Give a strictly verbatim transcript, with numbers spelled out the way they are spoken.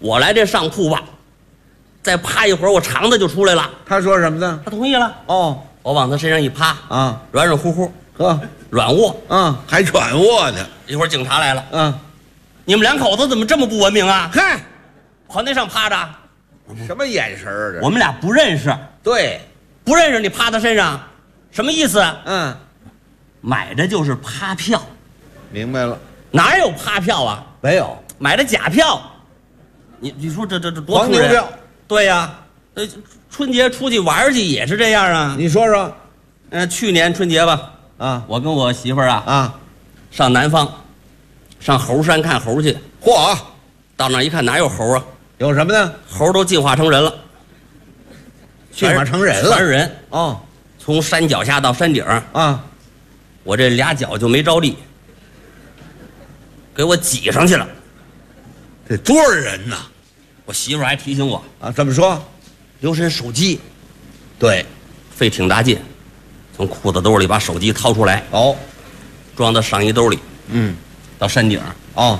我来这上铺吧，再趴一会儿，我肠子就出来了。 他说什么呢？ 他同意了。 哦， 我往他身上一趴， 啊， 软软乎乎， 呵， 软卧。 嗯，还软卧呢。 一会儿警察来了， 嗯， 你们两口子怎么这么不文明啊？ 嗨， 跑那上趴着， 什么眼神儿啊？ 我们俩不认识， 对， 不认识你趴他身上，什么意思？ 嗯， 买的就是趴票， 明白了。 哪有趴票啊？ 没有买的假票。你你说这这这多坑人！ 黄牛票。 对呀，呃，春节出去玩去也是这样啊。 你说说嗯，去年春节吧， 啊我跟我媳妇儿啊啊， 上南方，上猴山看猴去。 嚯， 到那儿一看，哪有猴啊？ 有什么呢？ 猴都进化成人了， 进化成人了全是人。 哦从山脚下到山顶， 啊， 我这俩脚就没着地，给我挤上去了。 这多少人呐？ 我媳妇儿还提醒我， 啊，怎么说？ 留神手机， 对， 费挺大劲，从裤子兜里把手机掏出来， 哦， 装到上衣兜里， 嗯， 到山顶